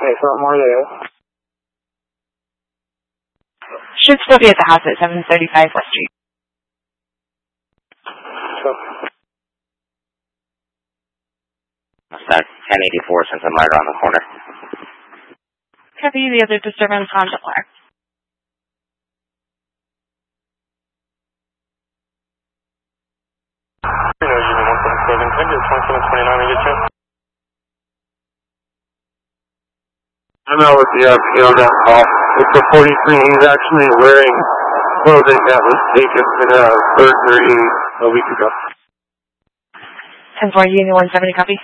Front more there. Should still be at the house at 735 West Street. That's 1084 since I'm right around the corner. Copy, the other disturbance on the black. Union 177, can I get 2729 to get you? I'm out with the RP on that call. It's a 43. He's actually wearing clothing that was taken in a surgery a week ago. 10-4, Union 170, copy.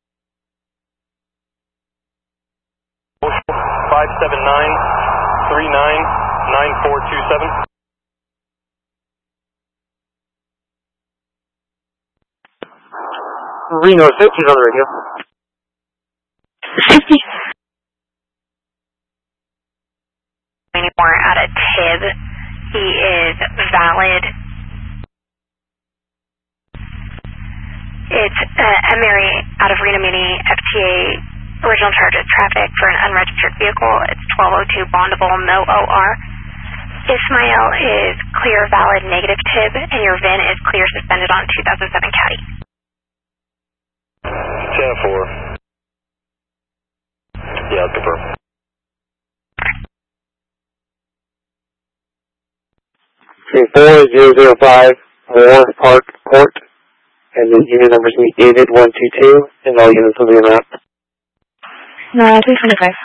579-39-9427. Reno, 15 on the radio. 50. Anymore at a TIB. He is valid. It's Mary out of Reno Muni, FTA, original charge of traffic for an unregistered vehicle. It's 1202 bondable, no OR. Ismail is clear, valid, negative TIB, and your VIN is clear, suspended on 2007 Caddy. 10-4. Yeah, confirm. Okay, 4005 North Park Court, and the unit numbers be dated 122, and all units will be around. No, 325.